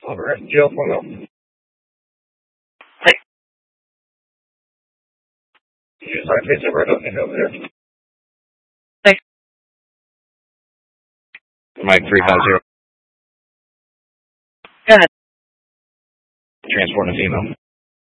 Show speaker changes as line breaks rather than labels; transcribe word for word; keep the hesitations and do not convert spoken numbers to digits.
Over at jail phone up. Use our pizza right up over there.
Thanks.
Mike three five zero.
Go ahead.
Transporting a female.